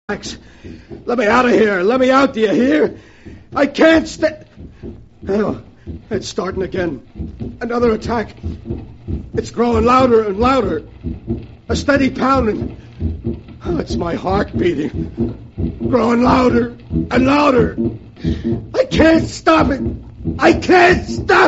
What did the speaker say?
Max, let me out of here. Let me out, do you hear? I can't stay. Oh, it's starting again. Another attack. It's growing louder and louder. A steady pounding. Oh, it's my heart beating. Growing louder and louder. I can't stop it. I can't stop